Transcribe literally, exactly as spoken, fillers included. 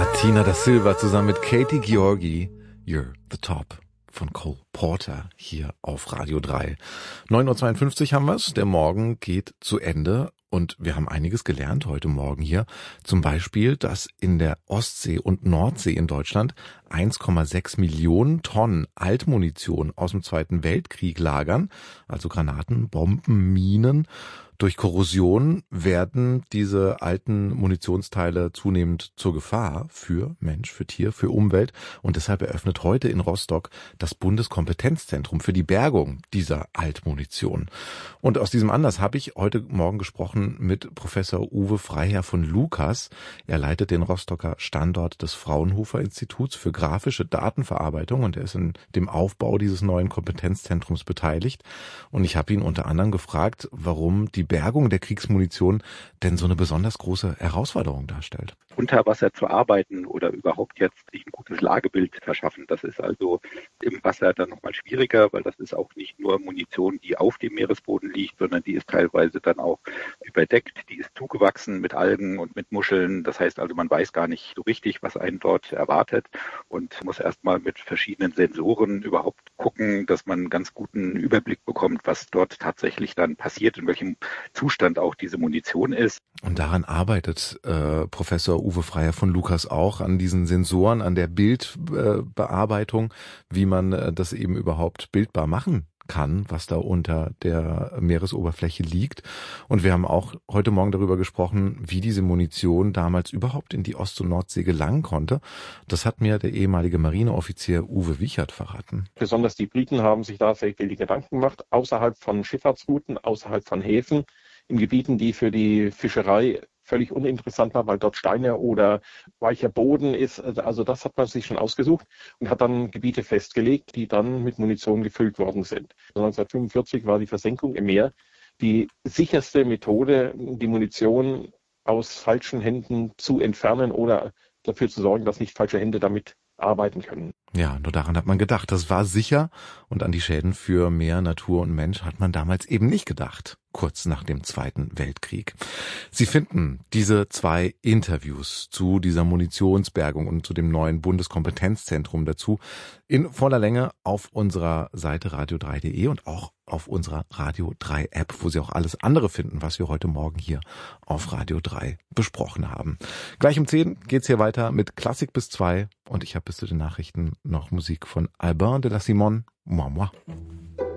Martina da Silva zusammen mit Katie Georgi, You're the Top von Cole Porter hier auf Radio drei. neun Uhr zweiundfünfzig haben wir's, der Morgen geht zu Ende und wir haben einiges gelernt heute Morgen hier. Zum Beispiel, dass in der Ostsee und Nordsee in Deutschland eins Komma sechs Millionen Tonnen Altmunition aus dem Zweiten Weltkrieg lagern, also Granaten, Bomben, Minen. Durch Korrosion werden diese alten Munitionsteile zunehmend zur Gefahr für Mensch, für Tier, für Umwelt. Und deshalb eröffnet heute in Rostock das Bundeskompetenzzentrum für die Bergung dieser Altmunition. Und aus diesem Anlass habe ich heute Morgen gesprochen mit Professor Uwe Freiherr von Lucas. Er leitet den Rostocker Standort des Fraunhofer Instituts für grafische Datenverarbeitung und er ist in dem Aufbau dieses neuen Kompetenzzentrums beteiligt. Und ich habe ihn unter anderem gefragt, warum die Bergung der Kriegsmunition denn so eine besonders große Herausforderung darstellt. Unter Wasser zu arbeiten oder überhaupt jetzt sich ein gutes Lagebild verschaffen, das ist also im Wasser dann nochmal schwieriger, weil das ist auch nicht nur Munition, die auf dem Meeresboden liegt, sondern die ist teilweise dann auch überdeckt, die ist zugewachsen mit Algen und mit Muscheln. Das heißt also, man weiß gar nicht so richtig, was einen dort erwartet und muss erstmal mit verschiedenen Sensoren überhaupt gucken, dass man einen ganz guten Überblick bekommt, was dort tatsächlich dann passiert, in welchem Zustand auch diese Munition ist. Und daran arbeitet äh, Professor Uwe Freiherr von Lucas auch, an diesen Sensoren, an der Bildbearbeitung, äh, wie man äh, das eben überhaupt bildbar machen kann, was da unter der Meeresoberfläche liegt. Und wir haben auch heute Morgen darüber gesprochen, wie diese Munition damals überhaupt in die Ost- und Nordsee gelangen konnte. Das hat mir der ehemalige Marineoffizier Uwe Wichert verraten. Besonders die Briten haben sich da sehr viele Gedanken gemacht, außerhalb von Schifffahrtsrouten, außerhalb von Häfen, in Gebieten, die für die Fischerei völlig uninteressant war, weil dort Steine oder weicher Boden ist. Also das hat man sich schon ausgesucht und hat dann Gebiete festgelegt, die dann mit Munition gefüllt worden sind. neunzehnhundertfünfundvierzig war die Versenkung im Meer die sicherste Methode, die Munition aus falschen Händen zu entfernen oder dafür zu sorgen, dass nicht falsche Hände damit arbeiten können. Ja, nur daran hat man gedacht. Das war sicher und an die Schäden für Meer, Natur und Mensch hat man damals eben nicht gedacht, kurz nach dem Zweiten Weltkrieg. Sie finden diese zwei Interviews zu dieser Munitionsbergung und zu dem neuen Bundeskompetenzzentrum dazu in voller Länge auf unserer Seite radio drei punkt de und auch auf unserer Radio drei App, wo Sie auch alles andere finden, was wir heute Morgen hier auf Radio drei besprochen haben. Gleich um zehn geht's hier weiter mit Klassik bis zwei und ich habe bis zu den Nachrichten noch Musik von Albin de la Simone, Moi Moi.